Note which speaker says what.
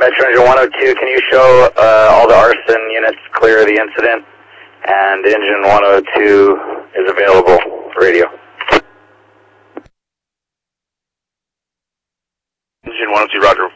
Speaker 1: Metro Engine 102, can you show all the arson units clear of the incident? And Engine 102 is available, radio.
Speaker 2: Engine 102, roger.